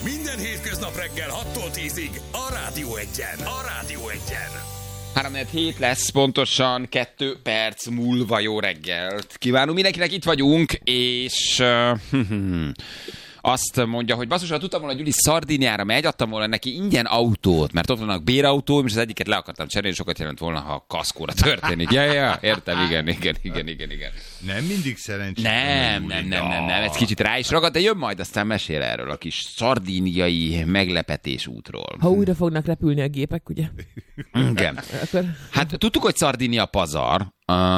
Minden hétköznap reggel 6-tól 10-ig a Rádió Egyen. A Rádió Egyen. 3-4 lesz pontosan 2 perc múlva. Jó reggelt kívánunk mindenkinek, itt vagyunk, és azt mondja, hogy basszus, ha tudtam volna, Gyuri Szardiniára megy, adtam volna neki ingyen autót, mert ott vannak bérautóm, és az egyiket le akartam cserélni, sokat jelent volna, ha a kaszkóra történik. Ja, értem, igen. Nem mindig szerencsés. Nem, ez kicsit rá is ragad, de jön majd, aztán mesél erről a kis szardíniai meglepetés útról. Ha újra fognak repülni a gépek, ugye? Igen. Hát tudtuk, hogy Szardinia pazar,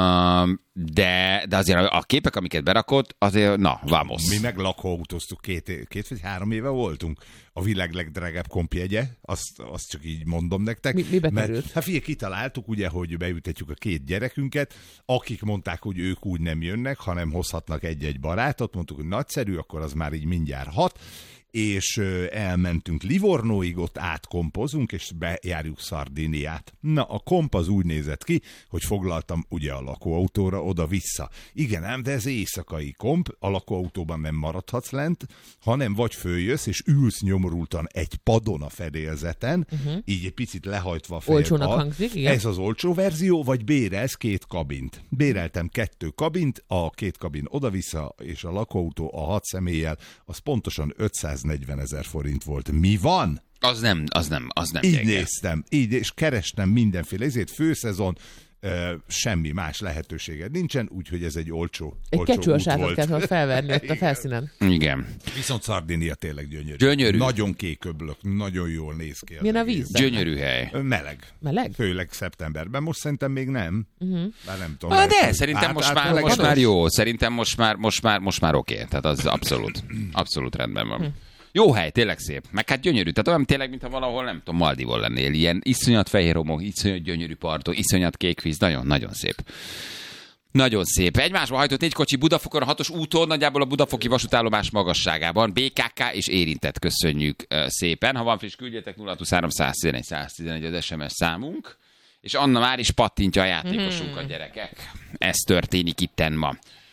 de azért a képek, amiket berakott, azért, na, vamos. Mi meg lakóautóztuk, két vagy 3 éve voltunk. A világ legdrágább kompjegye, azt csak így mondom nektek. Mi bekerült? Hát figyelj, kitaláltuk ugye, hogy beültetjük a 2 gyerekünket, akik mondták, hogy ők úgy nem jönnek, hanem hozhatnak egy-egy barátot, mondtuk, hogy nagyszerű, akkor az már így mindjárt 6, és elmentünk Livornóig, ott átkompozunk, és bejárjuk Szardiniát. Na, a komp az úgy nézett ki, hogy foglaltam ugye a lakóautóra oda-vissza. Igen, ám, de ez éjszakai komp, a lakóautóban nem maradhatsz lent, hanem vagy följössz, és ülsz nyomorultan egy padon a fedélzeten, így egy picit lehajtva a fejed. Olcsónak hangzik, igen. Ez az olcsó verzió, vagy bérelsz 2 kabint. Béreltem 2 kabint, a 2 kabin oda-vissza, és a lakóautó a 6 személlyel, az pontosan 540 000 forint volt. Mi van? Az nem Így gyenge. néztem, így, és kerestem mindenféle, ezért főszezon, semmi más lehetőséged nincsen, úgyhogy ez egy olcsó kecsőasátot út kellett volt. felverni ott a felszínen. Igen. Viszont Szardinia tényleg gyönyörű. Gyönyörű. Nagyon kék öblök, nagyon jól néz ki. Milyen a víz? Gyönyörű hely. Meleg. Meleg? Főleg szeptemberben. Most szerintem még nem. Bár nem tudom. De szerintem most már jó. Szerintem most már oké. Tehát az abszolút rendben van. Jó hely, tényleg szép. Meg hát gyönyörű. Tehát olyan tényleg, mintha valahol, nem tudom, Maldivon lennél. Ilyen iszonyat fehér homok, iszonyat gyönyörű partok, iszonyat kék víz. Nagyon szép. Nagyon szép. Egymásba hajtott 4 kocsi Budafokon, a 6-os úton, nagyjából a budafoki vasútállomás magasságában. BKK és érintett, köszönjük szépen. Ha van friss, küldjetek 023 111 111 az SMS számunk. És Anna már is pattintja a játékosunkat, gyerekek. Ez történik itten ma.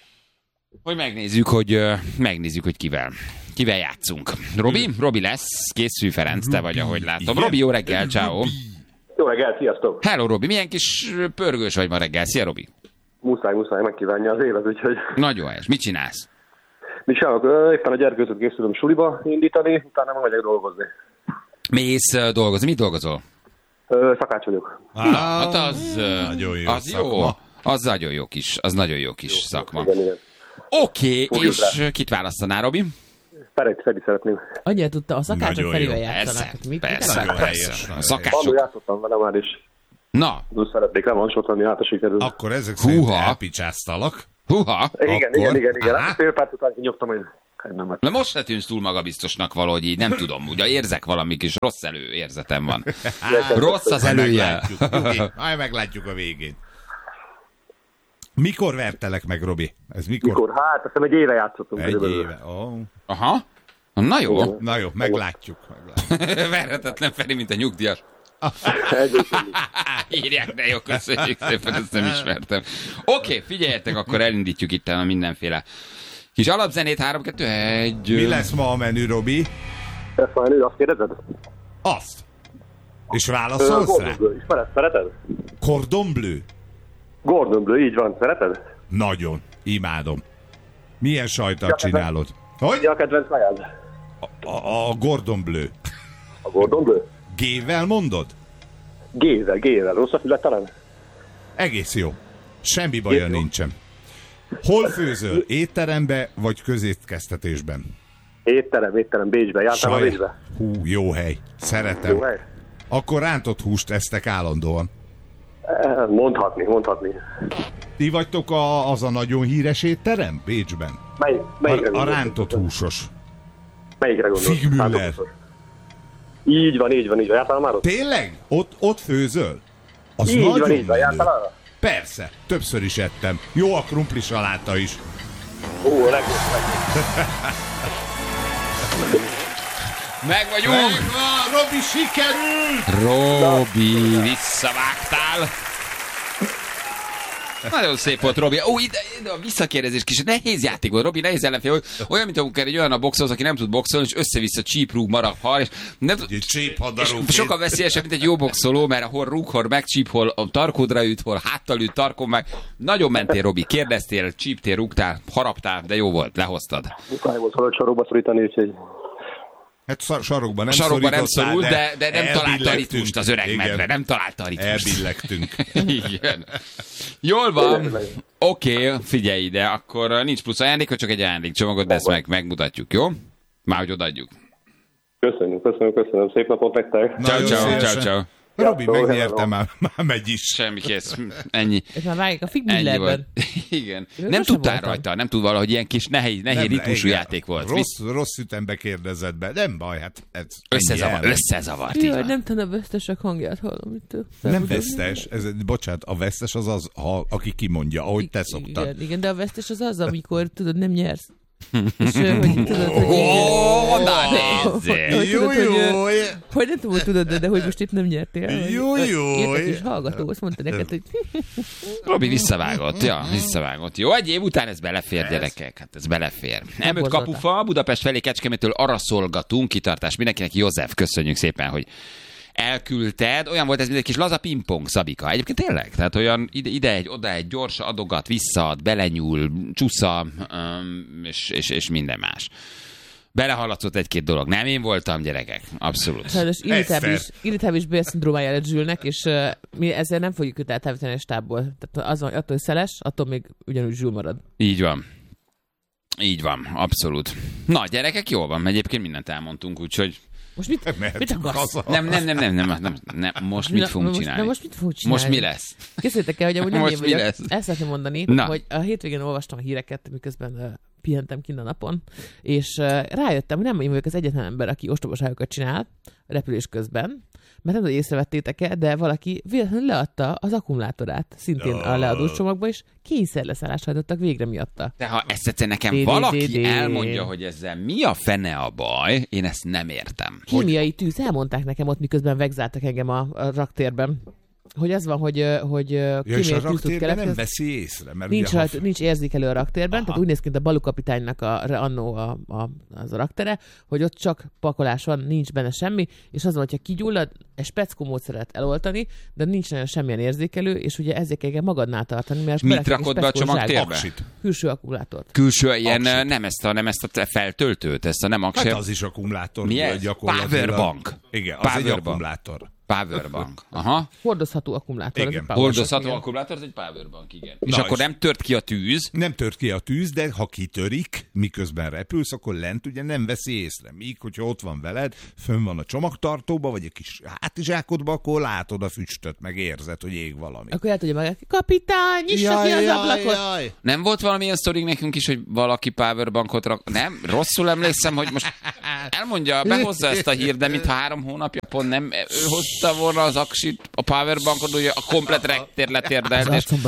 Hogy megnézzük, hogy kivel játszunk. Robi lesz, készül Ferenc, te vagy, ahogy látom. Igen? Robi, jó reggel, ciao. Jó reggel, sziasztok! Hello, Robi, milyen kis pörgős vagy ma reggel. Szia, Robi! Muszáj megkívánni az élet, úgyhogy... Nagyon helyes. Mit csinálsz? Mit csinálok? Éppen a gyerkőzőt készülöm suliba indítani, utána meg megyek dolgozni. Mész dolgozni? Mit dolgozol? Szakács vagyok. Hát az... nagyon jó az szakma. jó. Az nagyon jó kis szakma. Igen. Oké, és kit választanál, Robi? Feri szeretném. Annyira tudta, a szakácsok Nagyon Ferivel jó. játszanak. Persze. Nagyon helyes. A Annól szakácsok. játszottam vele már is. Na, Úgy szeretnék revansot, hát a sikerül. Akkor ezek szerint Húha. elpicsáztalak. Húha. Igen. Aha. Hát fél perc után kinyomtam, hogy nem. Na most se tűnsz túl magabiztosnak valahogy így, nem tudom, ugye érzek valami kis rossz előérzetem van. Rossz az előjel. Meglátjuk a végén. Mikor vertelek meg, Robi? Ez mikor? Mikor? Hát, azt hiszem egy éve játszottunk. Egy körülbelül. éve. Oh. Aha. Na jó. Na jó, meglátjuk. Verhetetlen Feri, mint a nyugdíjas. Írják, de jó, köszönjük szépen, ezt nem ismertem. Oké, figyeljetek, akkor elindítjuk itt a mindenféle kis alapzenét, 3, 2, 1. Mi lesz ma a menü, Robi? Ezt már nő, azt kérdezed? Azt. És válaszolsz rá? Szereted? Cordon bleu? Gordon Bleu, így van. Szereted? Nagyon. Imádom. Milyen sajtot csinálod? Hogy? Mi a kedvenc kajád? A Gordon bleu. A Gordon Bleu? G-vel mondod? Gével. Rossz a fület talán? Egész jó. Semmi baja nincsen. Hol főzöl? Étterembe vagy közétkeztetésben? Étterem, Bécsbe. Jártál a Bécsbe? Hú, jó hely. Szeretem. Jó hely? Akkor rántott húst esztek állandóan. Mondhatni. Ti vagytok az a nagyon híres étterem Bécsben? Melyikre A rántott húsos. Melyikre gondolsz? Figmüller. Így van. Jártál már ott? Tényleg? Ott főzöl? Az Így nagyon van. menő. Jártál arra? Persze, többször is ettem. Jó a krumpli saláta is. Ó, legjobb. Meg vagyunk! Megvan, Robi, sikerült! Robi, visszavágtál! Nagyon szép volt, Robi. Ide a visszakérdezés kis. Nehéz játék volt, Robi, nehéz ellenfél. Olyan, mint amikor egy olyan a boxolsz, aki nem tud boxolni, és össze-vissza csíprúg, marad, hal, és nem tud... Sokkal veszélyesebb, mint egy jó boxoló, mert hol rúg, hol megcsíp, hol a tarkódra üt, hol háttal üt, tarkon meg. Nagyon mentél, Robi. Kérdeztél, csíptél, rúgtál, haraptál, de jó volt, lehoztad. Muszáj volt valahogy sorokba szorítani, úgyhogy... Hát sarokban nem szorult, de nem találta a ritmust az öreg medve. Nem találta a ritmust. Elbillegtünk. Igen. Jól van. Oké, figyelj ide, akkor nincs plusz ajándék, csak egy ajándékcsomagot, de ezt megmutatjuk, jó? Már hogy odaadjuk. Köszönöm. Szép napot nektek. Ciao. Robi, megnyerte, már megy is. Semmi kész. Ennyi. Ez már vágjuk a Ennyi volt. Igen. Nem tudtál rajta, nem tud valahogy ilyen kis nehéz ritmusú játék volt. Rossz ütembe kérdezett be. Nem baj, hát ez összezavart. Jaj, nem tudom, a vesztesek hangját hallom itt. Nem vesztes. Bocsánat, a vesztes az, aki kimondja, ahogy te szoktad. Igen, de a vesztes az, amikor tudod, nem nyersz. És hogy tudod, hogy nem tudom, tudod, de hogy most itt nem nyertél. Jó. Érdekes hallgató, azt mondta neked, hogy... Robi visszavágott. Jó, egy év után ez belefér, gyerekek. Hát ez belefér. M5 kapufa, Budapest felé Kecskemétől arra szolgatunk. Kitartás mindenkinek. József, köszönjük szépen, hogy elküldted. Olyan volt ez, mint egy kis laza pingpong, Szabika. Egyébként tényleg? Tehát olyan ide egy, oda egy, gyors adogat, visszaad, belenyúl, csúsza, és minden más. Belehallatszott egy-két dolog. Nem én voltam, gyerekek. Abszolút. Sajnos irritábilis bélszindrómája lett Zsülnek, és mi ezzel nem fogjuk őt eltávítani a stábból. Tehát attól, hogy szeles, attól még ugyanúgy Zsül marad. Így van, abszolút. Na, gyerekek, jól van. Egyébként mindent elmondtunk, úgyhogy most mit akarsz? Nem. Most mit fogunk csinálni? Most mit fogunk csinálni? Most mi lesz? Készültek el, hogy amúgy nem én vagyok. Ezt szeretném mondani, hogy a hétvégén olvastam a híreket, miközben pihentem kint a napon, és rájöttem, hogy nem én vagyok az egyetlen ember, aki ostobaságokat csinál repülés közben, mert nem tudom, hogy észrevettétek-e, de valaki véletlenül leadta az akkumulátorát, szintén a leadós csomagba, és kényszerleszállást hajtottak végre miatta. De ha ezt egyszer nekem valaki elmondja, hogy ezzel mi a fene a baj, én ezt nem értem. Kémiai tűz, elmondták nekem ott, miközben vegzáltak engem a raktérben. Hogy az van, hogy kémiai tűz tud keletkezni. Nem veszi észre, mert nincs érzékelő a raktérben, tehát úgy néz ki, mint a balukapitánynak annó az a raktere, hogy ott csak pakolás van, nincs benne semmi, és az van, hogyha kigyullad, egy speckó módszert eloltani, de nincs nagyon semmilyen érzékelő, és ugye ezért kell magadnál tartani. Mert mit rakod be a csomagtérbe? Külső akkumulátort. Külső, ilyen nem ezt a feltöltőt, ezt a nem aksi. Hát az is akkumulátor. Mi ez? Powerbank. Igen, az egy akkumulátor. Powerbank. Aha. Hordozható akkumulátor. Igen. Hordozható akkumulátor, ez egy powerbank, igen. És akkor nem tört ki a tűz? Nem tört ki a tűz, de ha kitörik, miközben repülsz, akkor lent ugye nem veszi észre. Míg, hogyha ott van veled, fönn van a csomagtartóba, vagy egy kis hátizsákodba, akkor látod a füstöt, meg érzed, hogy ég valami. Akkor lehet, hogy meg kapitány, nyissa ki az ablakot. Nem volt valamilyen sztoring nekünk is, hogy valaki powerbankot rak... Nem? Rosszul emlékszem, hogy most elmondja, behozza ezt a hírt, de mintha 3 hónapja pont nem ő hozta volna az aksit, a powerbankot, ugye a komplet rektér letérdelt. Az arcomba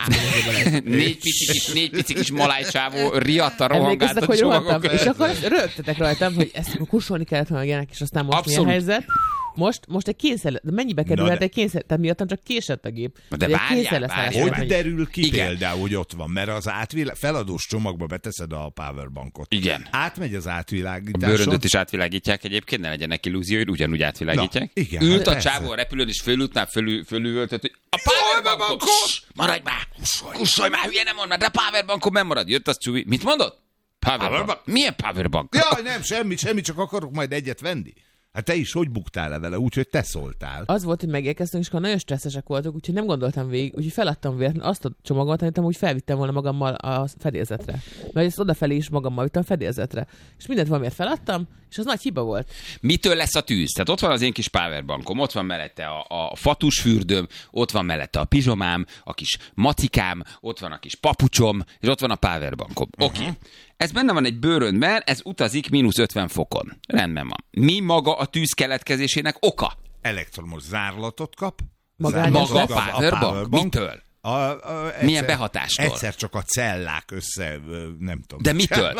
nézze. Négy pici kis malájcsávó riadta, rohangált a csomagok. És akkor rögtetek rajtam, hogy ezt kusolni kellett volna ilyenek, és aztán most milyen helyzet. Most egy kényszer, de mennyibe kerülhet egy kényszer, tehát miattam csak késett a gép. De várjál. Hogy derül ki például, hogy ott van, mert az feladós csomagba beteszed a powerbankot. Igen. Átmegy az átvilágításon. A bőröndöt is átvilágítják egyébként, ne legyenek illúzióid, ugyanúgy átvilágítják. Na, igen, ült a csávó a repülőn, és fölútnál fölülöltött, hogy a powerbankot, maradj már, kussolj már, hülye nem mond már, de a powerbankon nem marad. Jött az Csubi. Mit mondott? Powerbank. Milyen powerbank? Jaj, nem, semmi, csak akarok majd egyet venni. Hát te is hogy buktál le vele, úgyhogy te szóltál. Az volt, hogy megérkeztünk, és akkor nagyon stresszesek voltunk, úgyhogy nem gondoltam végig, úgyhogy feladtam véletlenül azt a csomagot, amit úgy felvittem volna magammal a fedélzetre. Mert ezt odafelé is magammal vittem a fedélzetre. És mindent valamiért feladtam, és az nagy hiba volt. Mitől lesz a tűz? Tehát ott van az én kis powerbankom, ott van mellette a fatusfürdőm, ott van mellette a pizsomám, a kis macikám, ott van a kis papucsom, és ott van a powerbankom. Oké. Ez benne van egy bőröndben, ez utazik -50 fokon. Rendben van. Mi maga a tűz keletkezésének oka? Elektromos zárlatot kap. Maga a powerbank? Mitől? Milyen behatástól? Egyszer csak a cellák nem tudom. De mitől?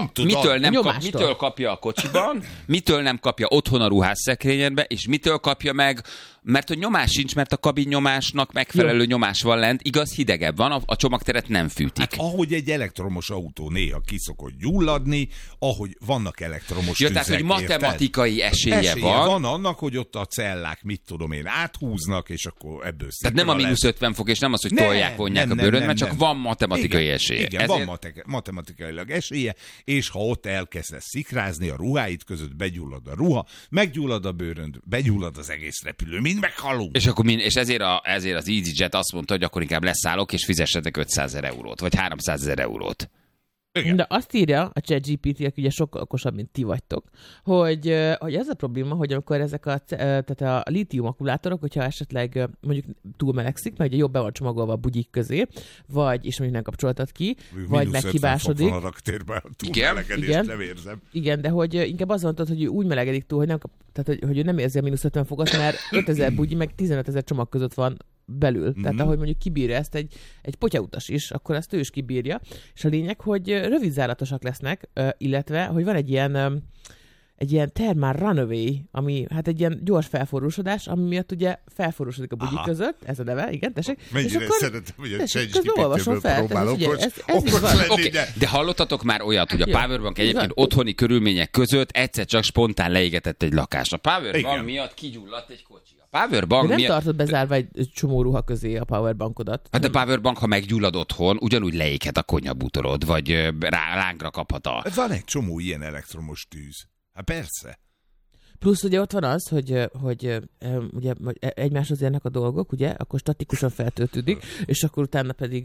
Mitől kapja a kocsiban, mitől nem kapja otthon a ruhásszekrényedbe, és mitől kapja meg, mert hogy nyomás sincs, mert a kabin nyomásnak megfelelő nyomás van lent, igaz, hidegebb van, a csomagteret nem fűtik. Hát, ahogy egy elektromos autó néha ki szokott gyulladni, ahogy vannak elektromos tüzek. Tehát, hogy matematikai esélye van annak, hogy ott a cellák, mit tudom én, áthúznak, és akkor ebből tehát nem a -50 fok, és nem az, hogy tolják, vonják a bőröd, mert csak van matematikai esélye. Igen, van matematikailag esélye, és ha ott elkezdesz szikrázni, a ruháid között begyullad a ruha, meggyullad a bőrönd, begyullad az egész repülő, mind meghalunk. És ezért az EasyJet azt mondta, hogy akkor inkább leszállok, és fizessetek 500 000 eurót, vagy 300 000 eurót. Igen. De azt írja a ChatGPT, aki ugye sokkal okosabb, mint ti vagytok, hogy ez a probléma, hogy amikor ezek tehát a lítium akkumulátorok, hogyha esetleg mondjuk túl melegszik, mert ugye jobb be van csomagolva a bugyik közé, vagy és mondjuk nem kapcsoltad ki, vagy meghibásodik. Van a raktérben, túl melegedést nem érzem. Igen, de hogy inkább az mondtad, hogy úgy melegedik túl, hogy nem tehát hogy ő nem érzi a -50 fokot, mert 5000 bugyi meg 15 000 csomag között van belül. Tehát ahogy mondjuk kibírja ezt egy potyautas is, akkor ezt ő is kibírja. És a lényeg, hogy rövidzáratosak lesznek, illetve, hogy van egy ilyen thermal runaway, ami hát egy ilyen gyors felforrósodás, ami miatt ugye felforrósodik a bugyik között, ez a neve, igen, tessék. Mennyire szeretem, hogy a ChatGPT-ből próbálom, de hallottatok már olyat, hogy a Powerbank egyébként otthoni körülmények között egyszer csak spontán leégetett egy lakást. A Powerbank miatt kigyulladt egy kocsi. De nem tartod bezárva egy csomó ruha közé a powerbankodat. Hát a powerbank, ha meggyullad otthon, ugyanúgy leéghet a konyhabútorod, vagy lángra kaphat Van egy csomó ilyen elektromos tűz. Hát persze. Plusz ugye ott van az, hogy ugye egymáshoz érnek a dolgok, ugye, akkor statikusan feltöltődik, és akkor utána pedig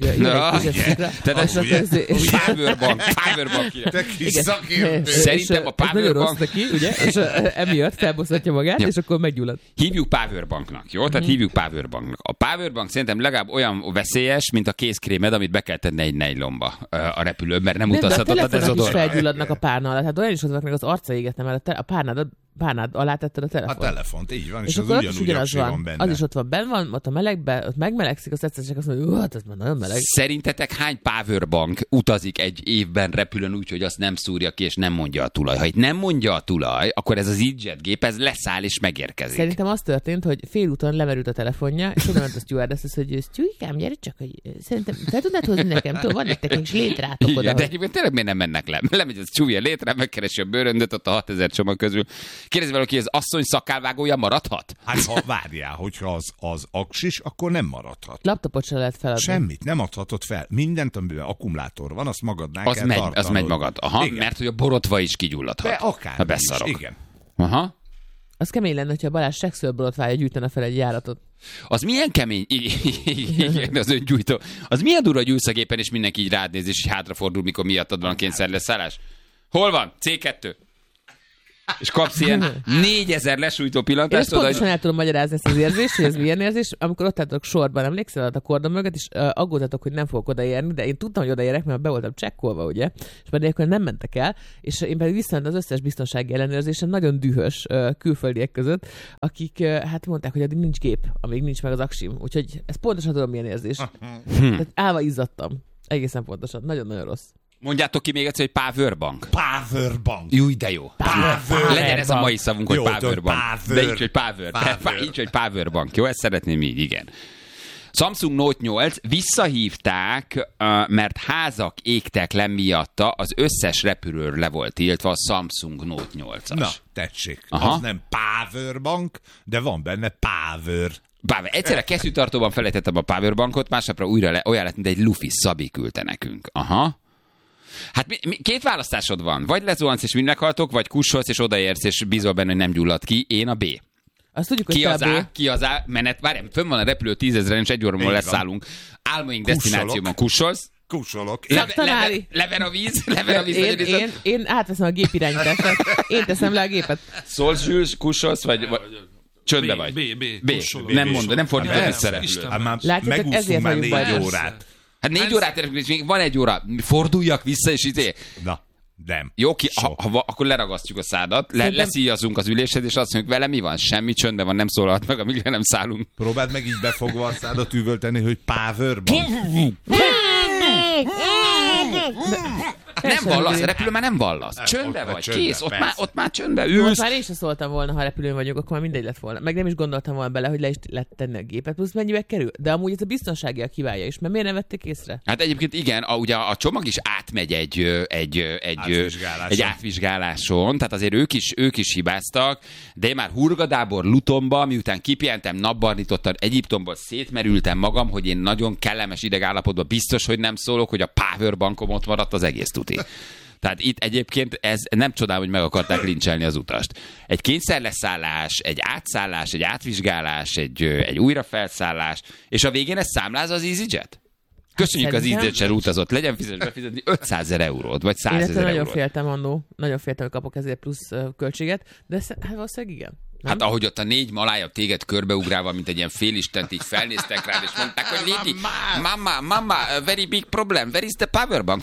Powerbank. Te kis szakértő. Szerintem a Powerbank... neki, ugye, és emiatt felbosszatja magát, és akkor meggyullad. Hívjuk Powerbanknak, jó? Tehát hívjuk Powerbanknak. A Powerbank szerintem legalább olyan veszélyes, mint a kézkrémed, amit be kell tenni egy nejlomba a repülőn, mert nem utazhatod a dezodorral. Nem, de a felgyulladnak a párna alatt. Hát olyan is ott meg az arca égetne, mert a párnád alá tetted a telefont. A telefont, így van, és az ugyanúgy van benne. Az is ott van, ott a melegben, ott megmelegszik, azt egyszer csak azt mondja, hogy ez már nagyon meleg. Szerintetek hány Powerbank utazik egy évben repülőn úgy, hogy azt nem szúrja ki, és nem mondja a tulaj? Ha itt nem mondja a tulaj, akkor ez az EasyJet gép, ez leszáll és megérkezik. Szerintem az történt, hogy félúton lemerült a telefonja, és oda ment a stewardess, hogy Stewikám, gyere csak, hogy szerintem fel tudnád hozni nekem, van nektek is létrátok oda. De egyébként tényleg miért nem mennek le? Lemegy az Stewie létre, megkeresi a bőröndöt ott a 6000 csomag közül. Kérdezi valaki, az asszony szakálvágója maradhat? Hát ha várjál, hogyha az aksis, akkor nem maradhat. Laptopot se lehet feladni. Semmit, nem adhatod fel. Mindent, amiben akkumulátor van, azt magadnál kell tartanod. Az megy magad. Aha, igen. Mert hogy a borotva is kigyulladhat. De akár beszarok. Is, igen. Aha. Az kemény lenne, hogyha Balázs sekszőrborotvája gyűjtene fel egy járatot. Az milyen kemény? Igen, az öngyújtó. Az milyen durva, hogy ülsz a gépen, és mindenki így rád néz, és hátrafordul, mikor miattad van a kényszerleszállás? Hol van? C2. És kapsz ilyen 4000 lesújtó pillantást. Én pontosan el tudom magyarázni ezt az érzést, hogy ez milyen érzés. Amikor ott álltok sorban, emlékszel a kordon mögött, és aggódtatok, hogy nem fogok odaérni, de én tudtam, hogy odaérek, mert be voltam csekkolva, ugye, és már nélkül nem mentek el, és én pedig visszament az összes biztonsági ellenőrzésen nagyon dühös külföldiek között, akik hát mondták, hogy addig nincs gép, amíg nincs meg az aksim. Úgyhogy ez pontosan tudom, milyen érzés. Tehát állva izzadtam. Egészen pontosan. Nagyon-nagyon rossz. Mondjátok ki még egyszer, hogy Powerbank. Powerbank. Júj, de jó. Legyen ez a mai szavunk, hogy Powerbank. De így, hogy így, hogy Powerbank. Jó, ezt szeretném így, igen. Samsung Note 8 visszahívták, mert házak égtek le miatta, az összes repülőről le volt tiltva a Samsung Note 8-as. Na, tessék. Az nem Powerbank, de van benne Power. Egyszerre kesztyűtartóban felejtettem a Powerbankot, másnapra újra olyan lett, mint egy lufi Szabi küldte nekünk. Aha. Hát két választásod van. Vagy lezuhansz és mindeghaltok, vagy kussolsz és odaérsz és bízol benne, hogy nem gyullad ki. Én a B. Azt tudjuk, hogy ki az A? Menet, várjám, fönn van a repülő 10 000-en, és egy óramon leszállunk. Álmaink desztinációban kussolsz. Kussolok. Lever a víz. Én átveszem a gépirányítását. Én teszem le a gépet. Szólsz, Zsűls, kussolsz, vagy... Csöndbe vagy. B. Nem mondod, nem fordítom vissza repülőt. Látjátok, ezért vagyunk 4 órát. Hát 4 órát érünk, és még van 1 óra. Forduljak vissza, és Na. Nem. Jó, akkor leragasztjuk a szádat, leszíjazunk az üléshez, és azt mondjuk, vele mi van? Semmi, csöndben van, nem szólalt meg, amíg nem szállunk. Próbáld meg így befogva a szádat üvölteni, hogy powerbank. Nem vallasz, repülő már nem vallasz. Csöndbe vagy, kész, ott már csöndbe ülsz. Most már én sem szóltam volna, ha repülőn vagyok, akkor már mindegy lett volna. Meg nem is gondoltam volna bele, hogy le is lehet tenni a gépet, plusz mennyibe kerül. De amúgy ez a biztonságiak hibája is, mert miért nem vették észre? Hát egyébként igen, ugye a csomag is átmegy egy átvizsgáláson, tehát azért ők is hibáztak, de én már Hurgadából, Lutonba, miután kipihentem, napbarnítottan, Egyiptomból szétmerültem magam, hogy én nagyon kellemes idegállapotban biztos, hogy nem szólok, hogy a powerbankom ott maradt az egész tuti. Tehát itt egyébként ez nem csodál, hogy meg akarták lincselni az utast. Egy kényszerleszállás, egy átszállás, egy átvizsgálás, egy újrafelszállás, és a végén ez számláz az EasyJet? Köszönjük az EasyJet utazott, legyen befizetni 500 000 eurót, vagy 100 000 eurót. Nagyon féltem, hogy kapok ezért plusz költséget, de valószínűleg igen. Nem? Hát ahogy ott a 4 malája téged körbeugrálva, mint egy ilyen félistent, így felnéztek rád, és mondták, hogy Lidi, mama, very big problem, where is the powerbank?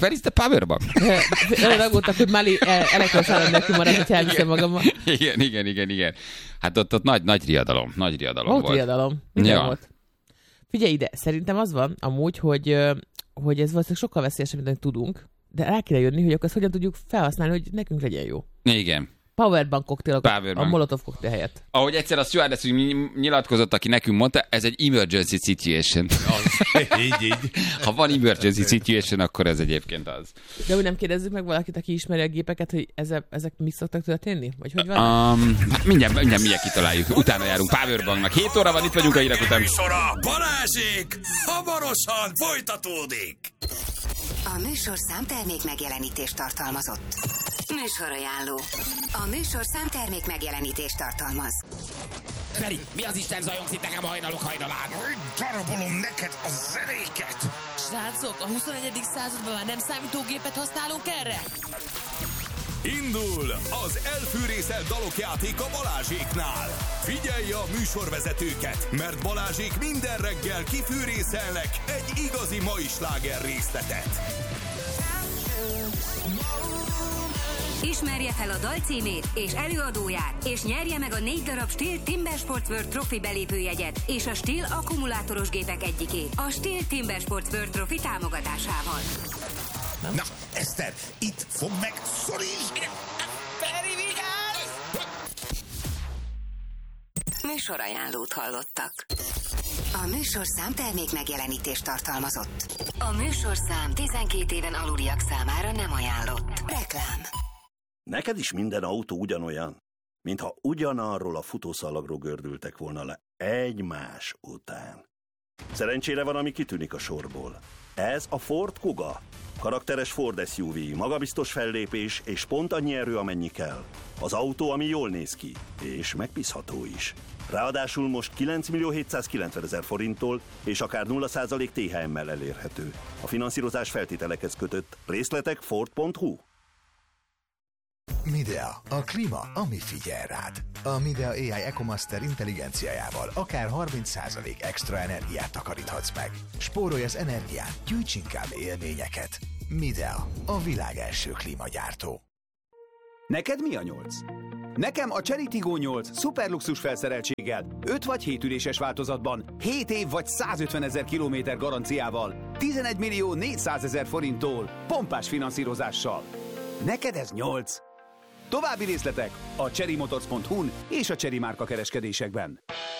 Nagyon aggódtak, hogy Mali elektromos áram nélkül marad, hogy elviszem magammal. Igen. Hát ott nagy riadalom volt. Riadalom. Minden volt. Figyelj ide, szerintem az van amúgy, hogy ez valószínűleg sokkal veszélyesebb, mint amit tudunk, de rá kéne jönni, hogy akkor ezt hogyan tudjuk felhasználni, hogy nekünk legyen jó. Igen. Powerbank koktélok a Molotov koktél helyett. Ahogy egyszer a stewardess nyilatkozott, aki nekünk mondta, ez egy emergency situation. Így. Ha van emergency situation, akkor ez egyébként az. De úgy nem kérdezzük meg valakit, aki ismeri a gépeket, hogy ezek mi szoktak történni? Vagy hogy van? Mindjárt kitaláljuk. Utána járunk Powerbanknak. 7 óra van, itt vagyunk a hírek után. Balázsék hamarosan folytatódik. A műsorszám termék megjelenítést tartalmazott. Műsorajánló. A műsorszám termék megjelenítést tartalmaz. Feri, mi az Isten zajongsz itt nekem hajnalok hajnalán? Darabolom neked a zenéket! Srácok, a 21. században már nem számítógépet használunk erre? Indul az elfűrészelt dalokjáték a Balázséknál. Figyelj a műsorvezetőket, mert Balázsék minden reggel kifűrészelnek egy igazi mai sláger részletet. Ismerje fel a dal címét és előadóját, és nyerje meg a 4 darab Stihl Timber Sports World Trophy belépőjegyet és a Stihl akkumulátoros gépek egyikét a Stihl Timber Sports World Trophy támogatásával. Na, Eszter, itt fog meg, szorítsd! Feri, vigyázz! Műsorajánlót hallottak. A műsorszám termék megjelenítést tartalmazott. A műsorszám 12 éven aluliak számára nem ajánlott. Reklám. Neked is minden autó ugyanolyan, mintha ugyanarról a futószalagról gördültek volna le egymás után. Szerencsére van, ami kitűnik a sorból. Ez a Ford Kuga. Karakteres Ford SUV, magabiztos fellépés és pont annyi erő, amennyi kell. Az autó, ami jól néz ki, és megbízható is. Ráadásul most 9.790.000 forinttól és akár 0% THM-mel elérhető. A finanszírozás feltételekhez kötött. Részletek Ford.hu. Midea, a klíma, ami figyel rád. A Midea AI EcoMaster intelligenciájával akár 30% extra energiát takaríthatsz meg. Spórolj az energián, gyűjts inkább élményeket. Midea, a világ első klímagyártó. Neked mi a 8? Nekem a Chery Tiggo 8 szuperluxus felszereltséggel, 5 vagy 7 üléses változatban, 7 év vagy 150 000 kilométer garanciával, 11.400.000 forinttól, pompás finanszírozással. Neked ez 8. További részletek a cherrymotors.hu-n és a Chery márka kereskedésekben.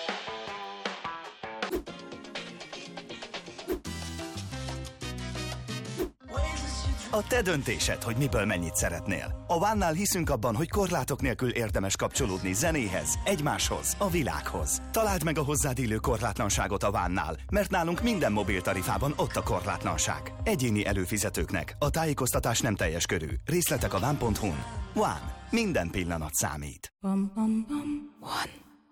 A te döntésed, hogy miből mennyit szeretnél. A One-nál hiszünk abban, hogy korlátok nélkül érdemes kapcsolódni zenéhez, egymáshoz, a világhoz. Találd meg a hozzád illő korlátlanságot a One-nál, mert nálunk minden mobiltarifában ott a korlátlanság. Egyéni előfizetőknek a tájékoztatás nem teljes körű. Részletek a One.hu-n. One. Minden pillanat számít. One.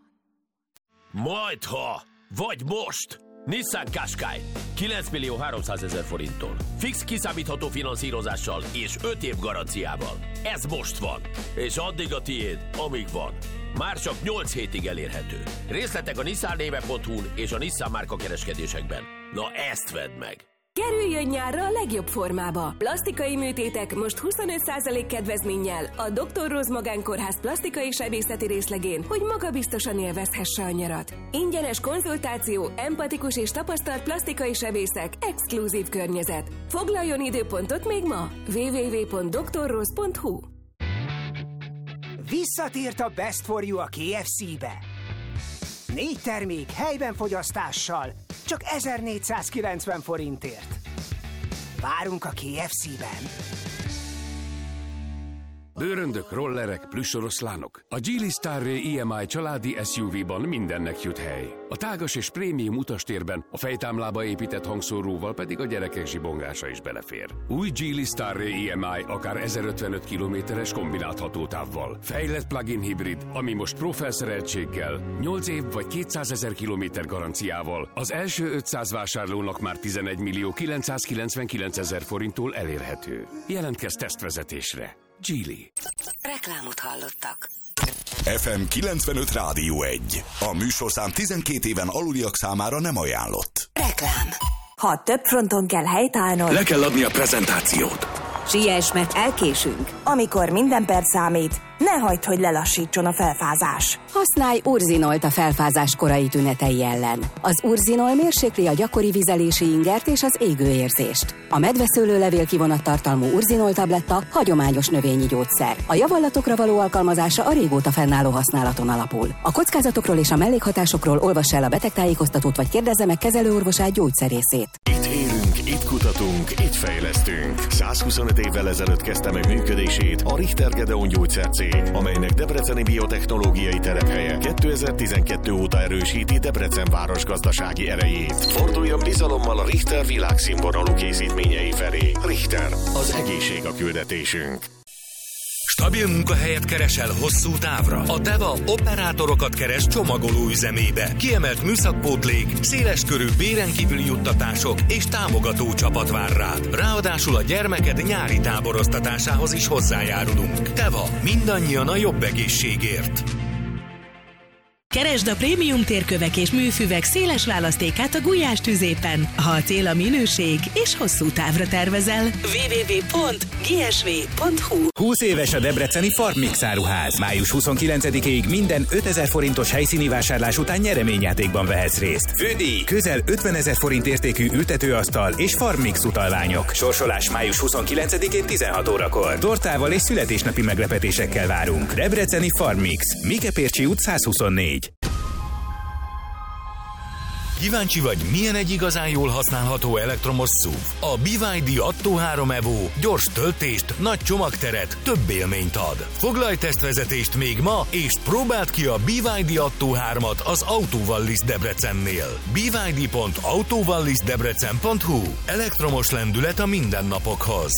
Majdha, vagy most! Nissan Qashqai 9.300.000 forinttól. Fix kiszámítható finanszírozással és 5 év garanciával. Ez most van. És addig a tiéd, amíg van. Már csak 8 hétig elérhető. Részletek a nissannéve.hu-n és a Nissan márka kereskedésekben. Na ezt vedd meg! Kerüljön nyárra a legjobb formába. Plasztikai műtétek most 25% kedvezménnyel a Dr. Rose Magánkórház plastikai sebészeti részlegén, hogy magabiztosan élvezhesse a nyarat. Ingyenes konzultáció, empatikus és tapasztalt plastikai sebészek, exkluzív környezet. Foglaljon időpontot még ma! www.drrose.hu. Visszatért a Best for You a KFC-be. 4 termék helyben fogyasztással, csak 1490 forintért. Várunk a KFC-ben. Bőröndök, rollerek, plüssoroszlánok. A Geely Starray EMI családi SUV-ban mindennek jut hely. A tágas és prémium utastérben a fejtámlába épített hangszóróval pedig a gyerekek zsibongása is belefér. Új Geely Starray EMI akár 1055 km-es kombinált hatótávval. Fejlett plug-in hibrid, ami most Pro felszereltséggel, 8 év vagy 200 000 kilométer garanciával az első 500 vásárlónak már 11.999.000 forinttól elérhető. Jelentkezz tesztvezetésre. Geely. Reklámot hallottak. FM 95 Rádió 1. A műsorszám 12 éven aluliak számára nem ajánlott. Reklám. Ha több fronton kell helytállnod, Le kell adni a prezentációt. Siess, mert elkésünk. Amikor minden perc számít, ne hagyd, hogy lelassítson a felfázás. Használj Urzinolt a felfázás korai tünetei ellen. Az Urzinol mérsékli a gyakori vizelési ingert és az égőérzést. A medveszőlőlevél kivonattartalmú Urzinol tabletta hagyományos növényi gyógyszer. A javallatokra való alkalmazása a régóta fennálló használaton alapul. A kockázatokról és a mellékhatásokról olvass el a betegtájékoztatót vagy kérdezze meg kezelőorvosát gyógyszerészét. Itt élünk, itt kutatunk, itt fejlesztünk. 125 évvel ezelőtt kezdte meg működését a Richter Gedeon gyógyszercég, amelynek debreceni biotechnológiai telephelye 2012 óta erősíti Debrecen város gazdasági erejét. Forduljon bizalommal a Richter világszínvonalú készítményei felé. Richter, az egészség a küldetésünk. Stabil munkahelyet keresel hosszú távra? A Teva operátorokat keres csomagoló üzemébe. Kiemelt műszakpótlék, széleskörű béren kívüli juttatások és támogató csapat vár rád. Ráadásul a gyermeked nyári táboroztatásához is hozzájárulunk. Teva, mindannyian a jobb egészségért. Keresd a prémium térkövek és műfüvek széles választékát a Gulyás tüzépen, ha a cél a minőség és hosszú távra tervezel. www.gsv.hu. 20 éves a debreceni Farmix áruház. Május 29-ig minden 5000 forintos helyszíni vásárlás után nyereményjátékban vehetsz részt. Fődíj, közel 50 000 forint értékű ültetőasztal és Farmix utalványok. Sorsolás május 29-én 16 órakor. Tortával és születésnapi meglepetésekkel várunk. Debreceni Farmix, Mikepércsi út 124. Kíváncsi vagy, milyen egy igazán jól használható elektromos SUV? A BYD Atto 3 Evo gyors töltést, nagy csomagteret, több élményt ad. Foglalj tesztvezetést még ma, és próbáld ki a BYD Atto 3-at az Autóvallis Debrecennél. byd.autovallisdebrecen.hu. Elektromos lendület a mindennapokhoz.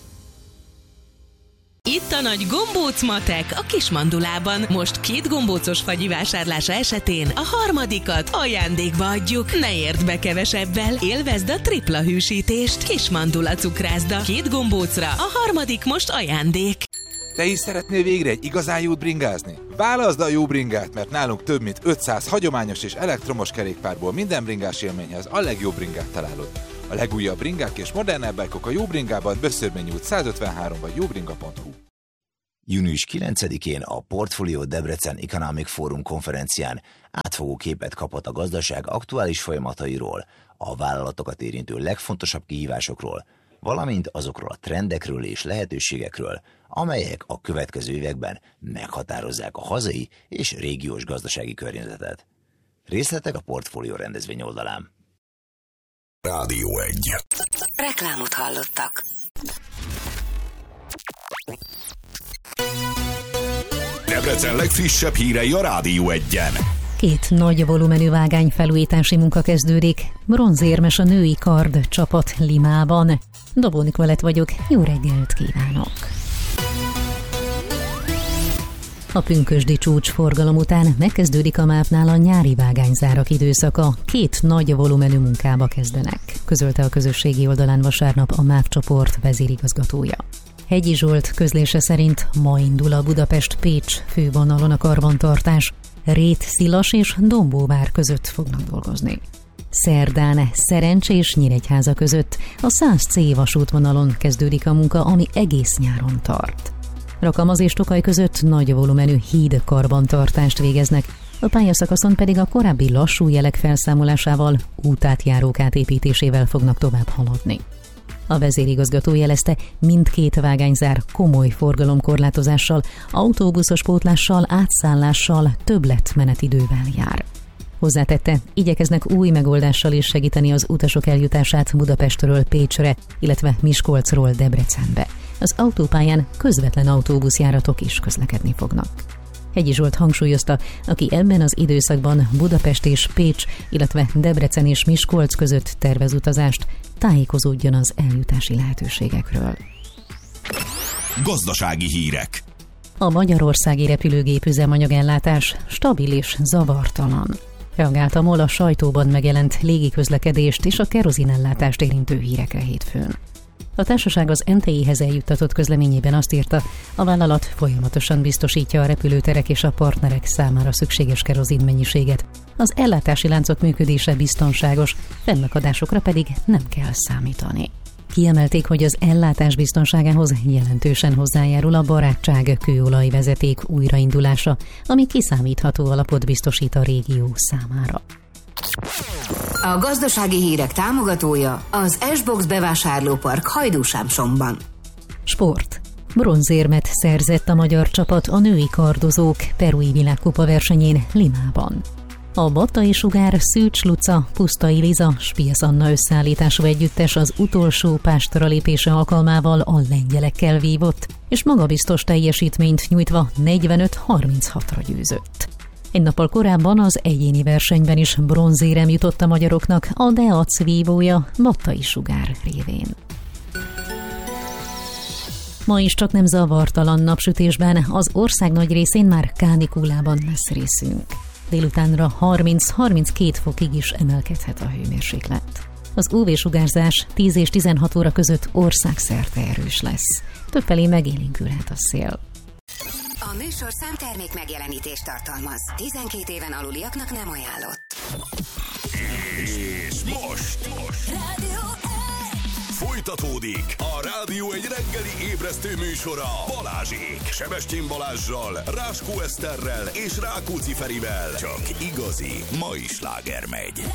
Itt a nagy gombóc matek a Kismandulában. Most 2 gombócos fagyi vásárlása esetén a harmadikat ajándékba adjuk. Ne érd be kevesebbel, élvezd a tripla hűsítést. Kismandula cukrászda. 2 gombócra, a harmadik most ajándék. Te is szeretnél végre egy igazán jót bringázni? Válaszd a jó bringát, mert nálunk több mint 500 hagyományos és elektromos kerékpárból minden bringás élményhez a legjobb bringát találod. A legújabb bringák és modernebb bike-ok a Jó Bringában, Böszörményi út 153 vagy jóbringa.hu. Június 9-én a Portfolio Debrecen Economic Forum konferencián átfogó képet kaphat a gazdaság aktuális folyamatairól, a vállalatokat érintő legfontosabb kihívásokról, valamint azokról a trendekről és lehetőségekről, amelyek a következő években meghatározzák a hazai és régiós gazdasági környezetet. Részletek a Portfolio rendezvény oldalán. Rádió 1. Reklámot hallottak. Debrecen legfrissebb hírei a Rádió 1-en. 2 nagy volumenű vágányfelújítási munka kezdődik. Bronzérmes a női kard csapat Limában. Dobó Nikolett vagyok, jó reggelt kívánok! A pünkösdi csúcsforgalom után megkezdődik a MÁV-nál a nyári vágányzárak időszaka. 2 nagy volumenű munkába kezdenek, közölte a közösségi oldalán vasárnap a MÁV csoport vezérigazgatója. Hegyi Zsolt közlése szerint ma indul a Budapest-Pécs fővonalon a karbantartás. Rét, Szilas és Dombóvár között fognak dolgozni. Szerdán Szerencs és Nyíregyháza között a 100C vasútvonalon kezdődik a munka, ami egész nyáron tart. Rakamaz és Tokaj között nagy volumenű hídkarbantartást végeznek, a pályaszakaszon pedig a korábbi lassú jelek felszámolásával, útátjárók átépítésével fognak tovább haladni. A vezérigazgató jelezte, mindkét vágányzár komoly forgalomkorlátozással, autóbuszos pótlással, átszállással, többletmenetidővel jár. Hozzátette, igyekeznek új megoldással is segíteni az utasok eljutását Budapestről Pécsre, illetve Miskolcról Debrecenbe. Az autópályán közvetlen autóbuszjáratok is közlekedni fognak. Hegyi Zsolt hangsúlyozta, aki ebben az időszakban Budapest és Pécs, illetve Debrecen és Miskolc között tervez utazást, tájékozódjon az eljutási lehetőségekről. Gazdasági hírek. A magyarországi repülőgép üzemanyagellátás stabil és zavartalan. Reagált a MOL a sajtóban megjelent légiközlekedést és a kerozinellátást érintő hírekre hétfőn. A társaság az NTI-hez eljuttatott közleményében azt írta, a vállalat folyamatosan biztosítja a repülőterek és a partnerek számára szükséges kerozin mennyiséget. Az ellátási láncok működése biztonságos, fennakadásokra pedig nem kell számítani. Kiemelték, hogy az ellátás biztonságához jelentősen hozzájárul a barátság kőolajvezeték újraindulása, ami kiszámítható alapot biztosít a régió számára. A gazdasági hírek támogatója az S-Box bevásárlópark Hajdúsámsomban. Sport. Bronzérmet szerzett a magyar csapat a női kardozók perui világkupa versenyén Limában. A Battai Sugár, Szűcs Luca, Pusztai Liza, Spiesz Anna összeállítású együttes az utolsó pástra lépése alkalmával a lengyelekkel vívott, és magabiztos teljesítményt nyújtva 45-36-ra győzött. Egy nappal korábban az egyéni versenyben is bronzérem jutott a magyaroknak a Deac vívója Battai Sugár révén. Ma is csak nem zavartalan napsütésben, az ország nagy részén már kánikulában lesz részünk. Délutánra 30-32 fokig is emelkedhet a hőmérséklet. Az UV-sugárzás 10 és 16 óra között országszerte erős lesz. Többfelé megélénkülhet a szél. A műsorszám termék megjelenítést tartalmaz. 12 éven aluliaknak nem ajánlott. És most folytatódik a Rádió egy reggeli ébresztő műsora Balázsék. Sebestyén Balázssal, Ráskó Eszterrel és Rákóczi Ferivel. Csak igazi mai sláger megy.